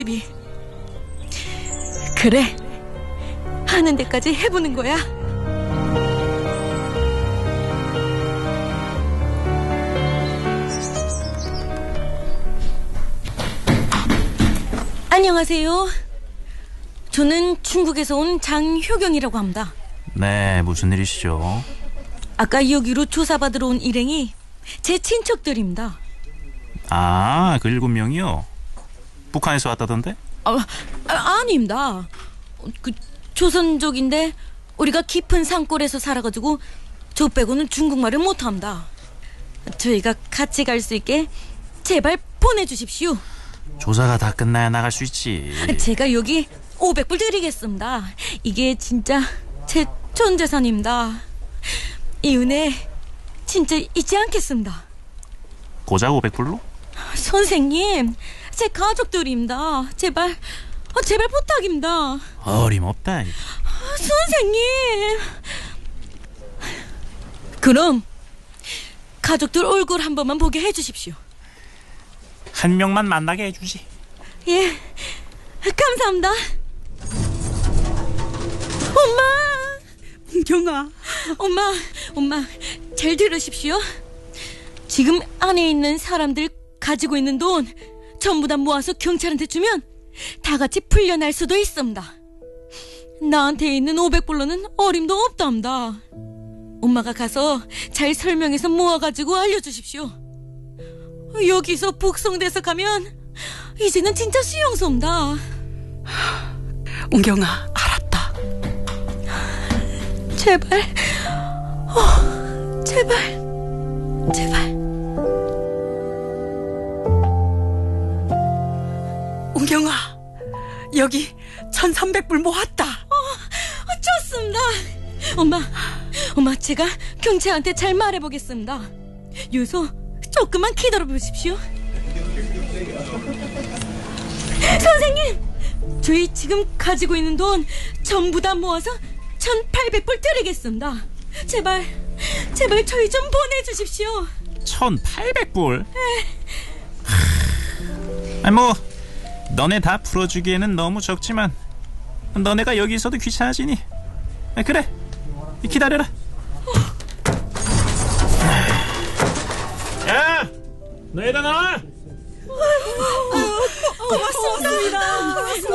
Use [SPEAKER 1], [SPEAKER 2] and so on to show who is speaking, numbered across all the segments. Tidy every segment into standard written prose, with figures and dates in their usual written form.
[SPEAKER 1] 그래, 하는 데까지 해보는 거야. 안녕하세요. 저는 중국에서 온 장효경이라고 합니다.
[SPEAKER 2] 네, 무슨 일이시죠?
[SPEAKER 1] 아까 여기로 조사받으러 온 일행이 제 친척들입니다.
[SPEAKER 2] 아, 그 7명이요? 북한에서 왔다던데?
[SPEAKER 1] 아닙니다. 그 조선족인데 우리가 깊은 산골에서 살아가지고 저 빼고는 중국말을 못합니다. 저희가 같이 갈 수 있게 제발 보내주십시오.
[SPEAKER 2] 조사가 다 끝나야 나갈 수 있지.
[SPEAKER 1] 제가 여기 500불 드리겠습니다. 이게 진짜 제 전재산입니다. 이 은혜 진짜 잊지 않겠습니다.
[SPEAKER 2] 고작 500불로?
[SPEAKER 1] 선생님, 제 가족들입니다. 제발 부탁입니다.
[SPEAKER 2] 어림없다.
[SPEAKER 1] 선생님. 그럼 가족들 얼굴 한 번만 보게 해주십시오.
[SPEAKER 2] 한 명만 만나게 해주지.
[SPEAKER 1] 예, 감사합니다. 엄마!
[SPEAKER 3] 경아,
[SPEAKER 1] 엄마 잘 들으십시오. 지금 안에 있는 사람들 가지고 있는 돈 전부 다 모아서 경찰한테 주면 다 같이 풀려날 수도 있습니다. 나한테 있는 500불로는 어림도 없답니다. 엄마가 가서 잘 설명해서 모아가지고 알려주십시오. 여기서 북송돼서 가면 이제는 진짜 수용소입니다.
[SPEAKER 3] 웅경아, 알았다.
[SPEAKER 1] 제발, 제발.
[SPEAKER 3] 웅경아, 여기 1300불 모았다.
[SPEAKER 1] 좋습니다. 엄마 제가 경찰한테 잘 말해보겠습니다. 여기서 조금만 기다려보십시오. 선생님, 저희 지금 가지고 있는 돈 전부 다 모아서 1800불 드리겠습니다. 제발 저희 좀 보내주십시오.
[SPEAKER 2] 1800불? 아니 뭐 너네 다 풀어주기에는 너무 적지만 너네가 여기 있어도 귀찮아지니 그래, 기다려라. 야, 너희들 나와.
[SPEAKER 3] 고맙습니다.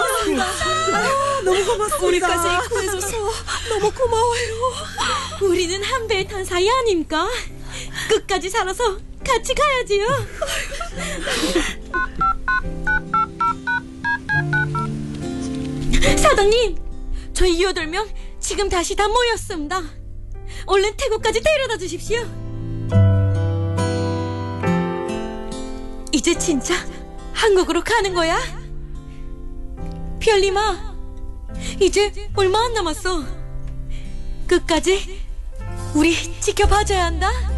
[SPEAKER 3] 너무 고맙습니다.
[SPEAKER 1] 우리까지 구해줘서
[SPEAKER 3] 너무 고마워요.
[SPEAKER 1] 우리는 한 배에 탄 사이 아닙니까? 끝까지 살아서 같이 가야지요. 사장님, 저희 8명 지금 다시 다 모였습니다. 얼른 태국까지 데려다 주십시오. 이제 진짜 한국으로 가는 거야? 별님아, 이제 얼마 안 남았어. 끝까지 우리 지켜봐줘야 한다.